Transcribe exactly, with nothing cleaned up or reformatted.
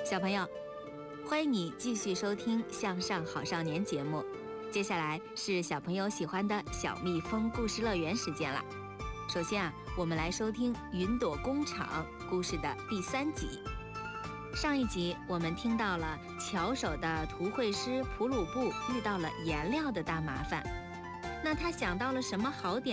小朋友，欢迎你继续收听《向上好少年》节目。接下来是小朋友喜欢的小蜜蜂故事乐园时间了。首先啊，我们来收听《云朵工厂》故事的第三集。上一集我们听到了巧手的图绘师普鲁布遇到了颜料的大麻烦，那他想到了什么好点